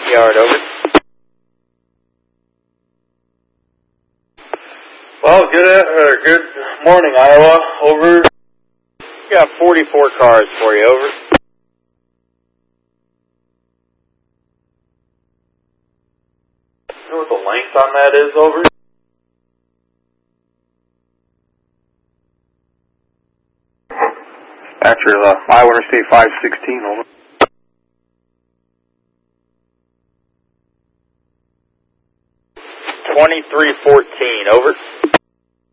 Yard, over. Well, good morning, Iowa, over. Got 44 cars for you, over. You know what the length on that is, over? Dispatcher, Iowa Interstate 516, over. 2314, over.